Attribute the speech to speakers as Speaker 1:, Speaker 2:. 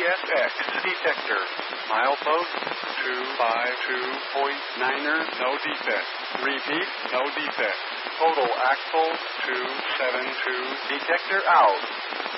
Speaker 1: CSX detector. Milepost 252.9er, no defect. Repeat, no defect. Total axle 272. Detector out.